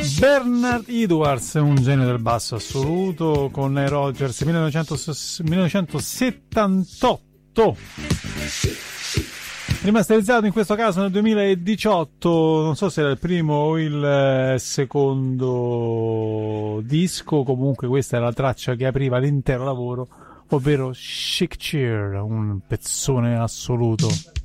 Bernard Edwards, un genio del basso assoluto, con Nile Rodgers, 1978. Rimasterizzato in questo caso nel 2018, non so se era il primo o il secondo disco, comunque questa era la traccia che apriva l'intero lavoro, ovvero Chic Cheer, un pezzone assoluto.